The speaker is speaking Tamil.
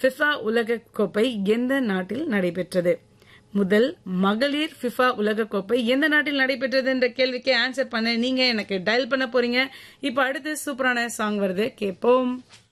ஃபிஃபா உலக கோப்பை எந்த நாட்டில் நடைபெற்றது? முதல் மகளிர் ஃபிஃபா உலக கோப்பை எந்த நாட்டில் நடைபெற்றது என்ற கேள்விக்கு ஆன்சர் பண்ண நீங்க எனக்கு டயல் பண்ண போறீங்க. இப்ப அடுத்து சூப்பரான சாங் வருது, கேட்போம்.